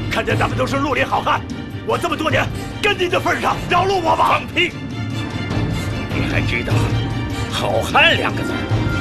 看在咱们都是绿林好汉，我这么多年跟您的份上，饶了我吧！ 放屁！你还知道“好汉”2个字？